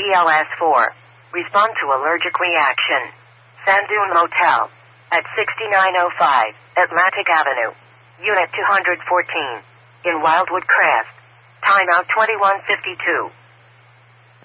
BLS4. Respond to allergic reaction. Sandune Motel. At 6905 Atlantic Avenue. Unit 214. In Wildwood Crest. Timeout 2152.